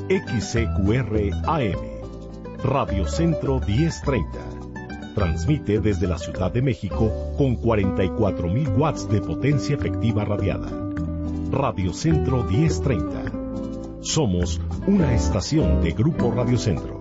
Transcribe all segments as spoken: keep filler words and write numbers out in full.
X C Q R A M, Radio Centro diez treinta. Transmite desde la Ciudad de México con cuarenta y cuatro mil watts de potencia efectiva radiada. Radio Centro diez treinta. Somos una estación de Grupo Radio Centro.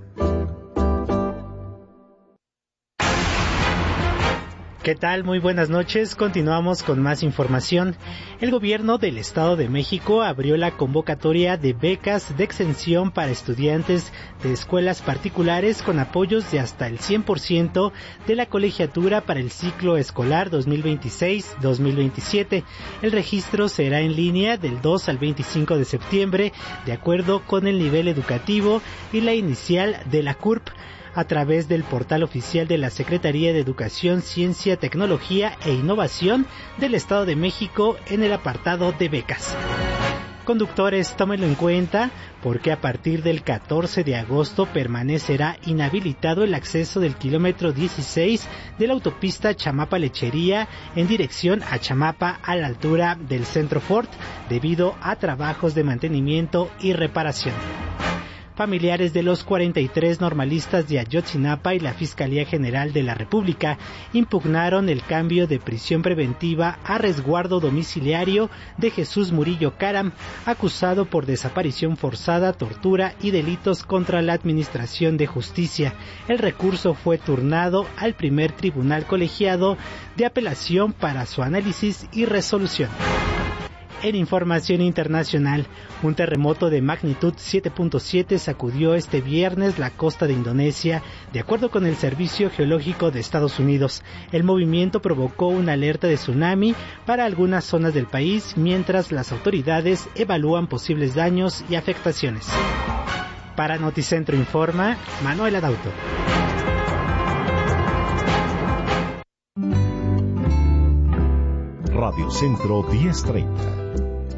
¿Qué tal? Muy buenas noches. Continuamos con más información. El gobierno del Estado de México abrió la convocatoria de becas de exención para estudiantes de escuelas particulares con apoyos de hasta el cien por ciento de la colegiatura para el ciclo escolar dos mil veintiséis dos mil veintisiete. El registro será en línea del dos al veinticinco de septiembre, de acuerdo con el nivel educativo y la inicial de la C U R P, a través del portal oficial de la Secretaría de Educación, Ciencia, Tecnología e Innovación del Estado de México en el apartado de becas. Conductores, tómenlo en cuenta porque a partir del catorce de agosto permanecerá inhabilitado el acceso del kilómetro dieciséis de la autopista Chamapa-Lechería en dirección a Chamapa a la altura del Centro Fort debido a trabajos de mantenimiento y reparación. Familiares de los cuarenta y tres normalistas de Ayotzinapa y la Fiscalía General de la República impugnaron el cambio de prisión preventiva a resguardo domiciliario de Jesús Murillo Caram, acusado por desaparición forzada, tortura y delitos contra la Administración de Justicia. El recurso fue turnado al primer tribunal colegiado de apelación para su análisis y resolución. En información internacional, un terremoto de magnitud siete punto siete sacudió este viernes la costa de Indonesia, de acuerdo con el Servicio Geológico de Estados Unidos. El movimiento provocó una alerta de tsunami para algunas zonas del país, mientras las autoridades evalúan posibles daños y afectaciones. Para Noticentro Informa, Manuel Adauto. Radio Centro diez treinta.